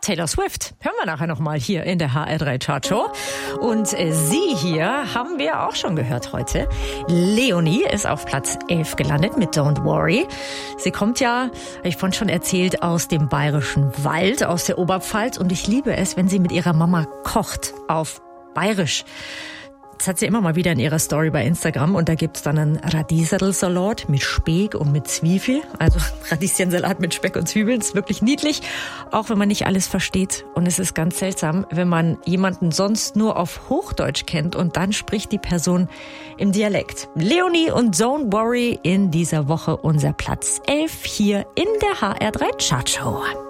Taylor Swift hören wir nachher nochmal hier in der HR3 Chartshow. Und sie hier haben wir auch schon gehört heute. Leonie ist auf Platz 11 gelandet mit Don't Worry. Sie kommt ja, habe ich vorhin schon erzählt, aus dem bayerischen Wald, aus der Oberpfalz. Und ich liebe es, wenn sie mit ihrer Mama kocht auf Bayerisch. Das hat sie immer mal wieder in ihrer Story bei Instagram und da gibt's dann einen Radieserlsalat mit Speck und mit Zwiebel. Also Radieschensalat mit Speck und Zwiebeln, ist wirklich niedlich, auch wenn man nicht alles versteht. Und es ist ganz seltsam, wenn man jemanden sonst nur auf Hochdeutsch kennt und dann spricht die Person im Dialekt. Leonie und Don't Worry in dieser Woche unser Platz 11 hier in der HR3 Chartshow.